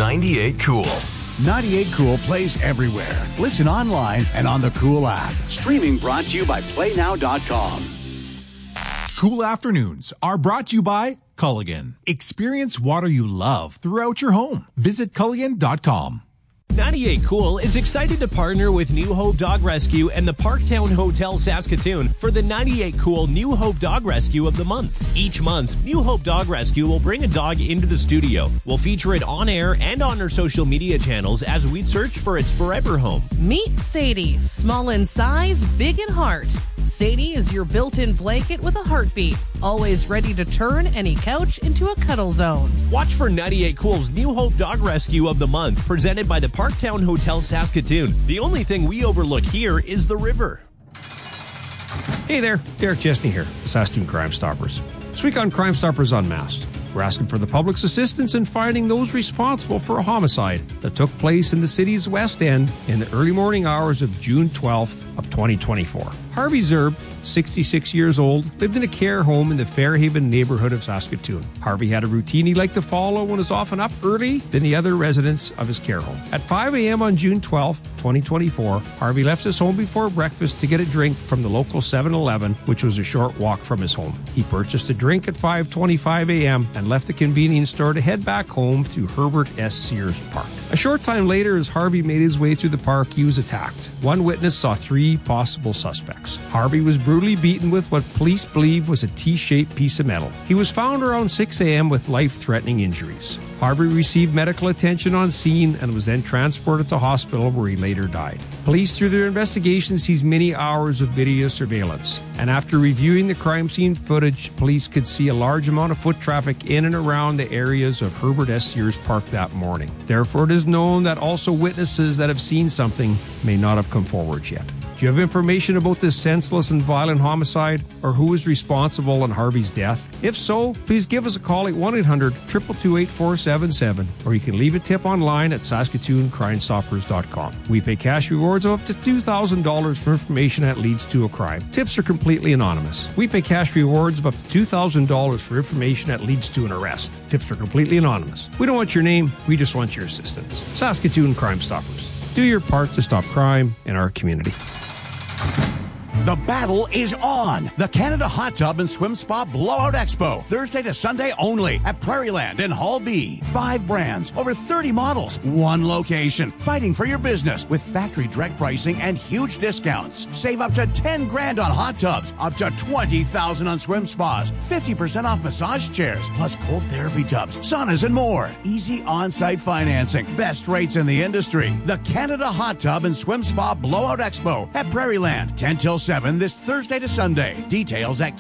98 Cool. 98 Cool plays everywhere. Listen online and on the Cool app. Streaming brought to you by PlayNow.com. Cool Afternoons are brought to you by Culligan. Experience water you love throughout your home. Visit Culligan.com. 98 Cool is excited to partner with New Hope Dog Rescue and the Parktown Hotel Saskatoon for the 98 Cool New Hope Dog Rescue of the Month. Each month, New Hope Dog Rescue will bring a dog into the studio. We'll feature it on air and on our social media channels as we search for its forever home. Meet Sadie, small in size, big in heart. Sadie is your built-in blanket with a heartbeat, always ready to turn any couch into a cuddle zone. Watch for 98 Cool's New Hope Dog Rescue of the Month, presented by the Parktown Hotel Saskatoon. The only thing we overlook here is the river. Hey there, Derek Chesney here, the Saskatoon Crime Stoppers. This week on Crime Stoppers Unmasked, we're asking for the public's assistance in finding those responsible for a homicide that took place in the city's West End in the early morning hours of June 12th of 2024. Harvey Zerb, 66 years old, lived in a care home in the Fairhaven neighborhood of Saskatoon. Harvey had a routine he liked to follow and was often up early than the other residents of his care home. At 5 a.m. on June 12, 2024, Harvey left his home before breakfast to get a drink from the local 7-Eleven, which was a short walk from his home. He purchased a drink at 5:25 a.m. and left the convenience store to head back home through Herbert S. Sears Park. A short time later, as Harvey made his way through the park, he was attacked. One witness saw 3 possible suspects. Harvey was brutally beaten with what police believe was a T-shaped piece of metal. He was found around 6 a.m. with life-threatening injuries. Harvey received medical attention on scene and was then transported to hospital where he later died. Police, through their investigation, seized many hours of video surveillance. And after reviewing the crime scene footage, police could see a large amount of foot traffic in and around the areas of Herbert S. Sears Park that morning. Therefore, it is known that also witnesses that have seen something may not have come forward yet. Do you have information about this senseless and violent homicide or who is responsible in Harvey's death? If so, please give us a call at 1-800-222-8477 or you can leave a tip online at SaskatoonCrimeStoppers.com. We pay cash rewards of up to $2,000 for information that leads to a crime. Tips are completely anonymous. We pay cash rewards of up to $2,000 for information that leads to an arrest. Tips are completely anonymous. We don't want your name, we just want your assistance. Saskatoon Crime Stoppers. Do your part to stop crime in our community. The battle is on. The Canada Hot Tub and Swim Spa Blowout Expo. Thursday to Sunday only at Prairieland in Hall B. 5 brands, over 30 models, 1 location. Fighting for your business with factory direct pricing and huge discounts. Save up to 10 grand on hot tubs, up to 20,000 on swim spas, 50% off massage chairs, plus cold therapy tubs, saunas, and more. Easy on-site financing. Best rates in the industry. The Canada Hot Tub and Swim Spa Blowout Expo at Prairieland, 10 till 7 this Thursday to Sunday. Details at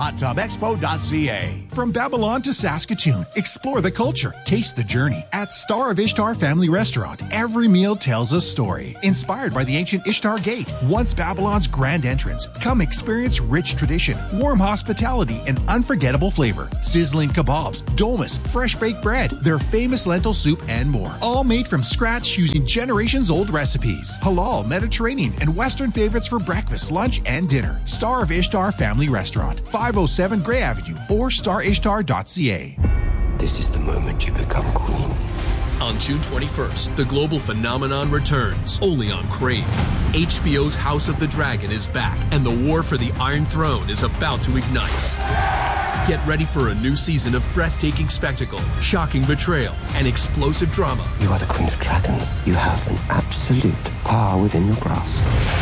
CanadaHotTubExpo.ca. From Babylon to Saskatoon, explore the culture, taste the journey. At Star of Ishtar Family Restaurant, every meal tells a story. Inspired by the ancient Ishtar Gate, once Babylon's grand entrance, come experience rich tradition, warm hospitality, and unforgettable flavor. Sizzling kebabs, domus, fresh baked bread, their famous lentil soup, and more. All made from scratch using generations-old recipes. Halal, Mediterranean, and Western favorites for breakfast, lunch, and dinner. Star of Ishtar Family Restaurant, 507 Grey Avenue, or starishtar.ca. This is the moment you become queen. On June 21st, the global phenomenon returns, only on Crave. HBO's House of the Dragon is back, and the war for the Iron Throne is about to ignite. Get ready for a new season of breathtaking spectacle, shocking betrayal, and explosive drama. You are the Queen of Dragons. You have an absolute power within your grasp.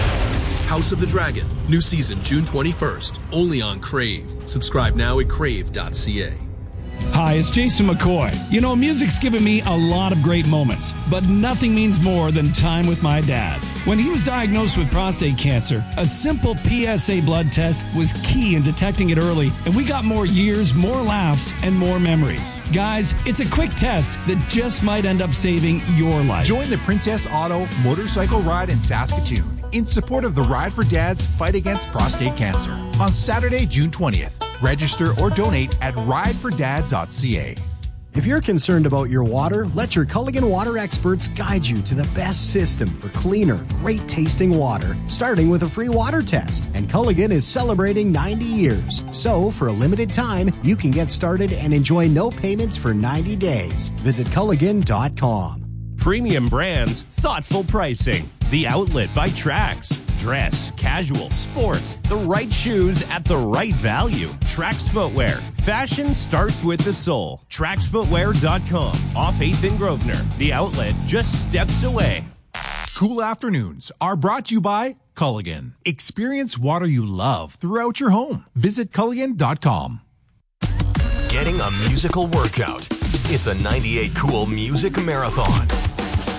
House of the Dragon, new season June 21st, only on Crave. Subscribe now at crave.ca. Hi, it's Jason McCoy. You know, music's given me a lot of great moments, but nothing means more than time with my dad. When he was diagnosed with prostate cancer, a simple PSA blood test was key in detecting it early, and we got more years, more laughs, and more memories. Guys, it's a quick test that just might end up saving your life. Join the Princess Auto Motorcycle Ride in Saskatoon in support of the Ride for Dad's fight against prostate cancer on Saturday, June 20th. Register or donate at ridefordad.ca. If you're concerned about your water, let your Culligan water experts guide you to the best system for cleaner, great-tasting water, starting with a free water test. And Culligan is celebrating 90 years. So, for a limited time, you can get started and enjoy no payments for 90 days. Visit Culligan.com. Premium brands, thoughtful pricing. The Outlet by Trax. Dress, casual, sport. The right shoes at the right value. Trax Footwear. Fashion starts with the soul. TraxFootwear.com. Off 8th and Grosvenor. The Outlet, just steps away. Cool afternoons are brought to you by Culligan. Experience water you love throughout your home. Visit Culligan.com. Getting a musical workout. It's a 98 Cool Music Marathon.